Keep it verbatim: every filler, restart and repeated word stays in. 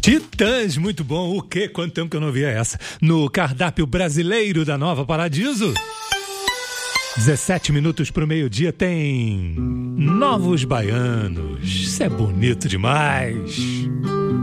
Titãs, muito bom. O quê? Quanto tempo que eu não via essa? No cardápio brasileiro da Nova Paradiso. dezessete minutos pro meio-dia tem Novos Baianos. Isso é bonito demais.